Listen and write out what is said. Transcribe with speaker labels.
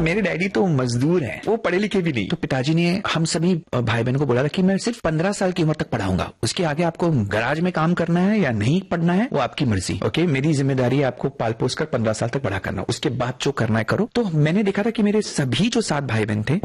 Speaker 1: मेरे डैडी तो मजदूर हैं, वो पढ़े लिखे भी नहीं। तो पिताजी ने हम सभी भाई बहनों को बोला था कि मैं सिर्फ 15 साल की उम्र तक पढ़ाऊंगा, उसके आगे आपको गराज में काम करना है या नहीं पढ़ना है वो आपकी मर्जी। ओके, मेरी जिम्मेदारी है आपको पाल पोस कर 15 साल तक पढ़ा करना, उसके बाद जो करना है करो। तो मैंने देखा था कि मेरे सभी जो 7 भाई बहन थे